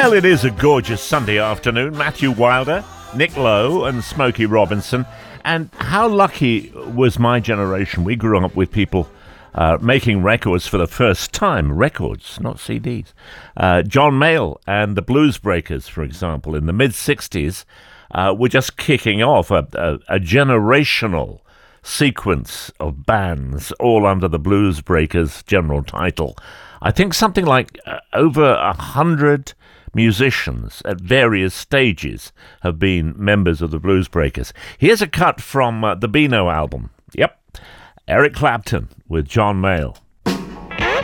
Well, it is a gorgeous Sunday afternoon. Matthew Wilder, Nick Lowe and Smokey Robinson. And how lucky was my generation? We grew up with people making records for the first time. Records, not CDs. John Mayall and the Blues Breakers, for example, in the mid-'60s, were just kicking off a generational sequence of bands, all under the Blues Breakers general title. I think something like over 100 musicians at various stages have been members of the Blues Breakers. Here's a cut from the Beano album. Yep, Eric Clapton with John Mayall.